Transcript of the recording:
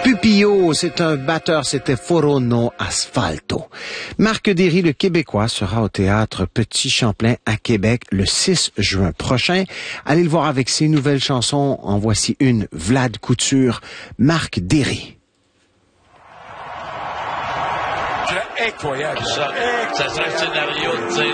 Pupillo, c'est un batteur, c'était Forono Asfalto. Marc Derry, le Québécois, sera au théâtre Petit Champlain à Québec le 6 juin prochain. Allez le voir avec ses nouvelles chansons. En voici une, Vlad Couture, Marc Derry. Incroyable. Ça serait un scénario de dire